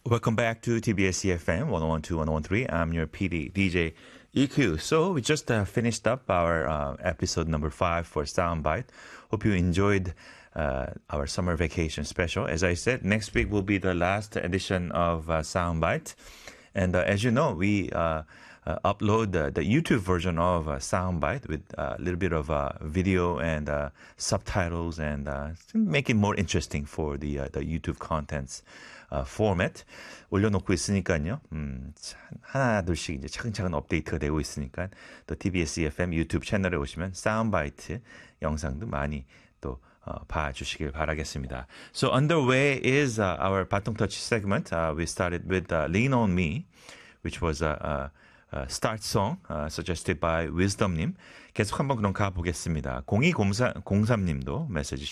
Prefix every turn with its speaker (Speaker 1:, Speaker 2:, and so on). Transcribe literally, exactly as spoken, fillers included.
Speaker 1: Welcome back to T B S E F M one oh one two, one oh one three. I'm your P D, D J E Q. So we just uh, finished up our uh, episode number five for Soundbite. Hope you enjoyed uh, our summer vacation special. As I said, next week will be the last edition of uh, Soundbite. And uh, as you know, we uh, uh, upload the, the YouTube version of uh, Soundbite with uh, a little bit of uh, video and uh, subtitles and uh, make it more interesting for the, uh, the YouTube contents. 어, 포맷 올려놓고 있으니까요. 음, 하나 둘씩 이제 차근차근 업데이트가 되고 있으니까 또 티비에스 이에프엠 유튜브 채널에 오시면 사운드바이트 영상도 많이 또 어, 봐주시길 바라겠습니다. So underway is uh, our 바통 터치 segment. Uh, we started with uh, Lean on Me, which was a, a, a start song uh, suggested by Wisdom님. 계속 한번 그럼 가보겠습니다. 공이공삼님도 메시지